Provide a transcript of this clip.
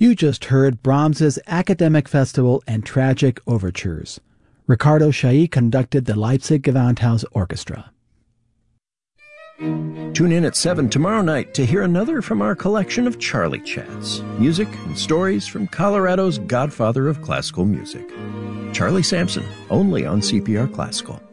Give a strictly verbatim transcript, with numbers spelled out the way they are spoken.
You just heard Brahms's Academic Festival and Tragic Overtures. Ricardo Chailly conducted the Leipzig Gewandhaus Orchestra. Tune in at seven tomorrow night to hear another from our collection of Charlie Chats, music and stories from Colorado's godfather of classical music, Charlie Sampson, only on C P R Classical.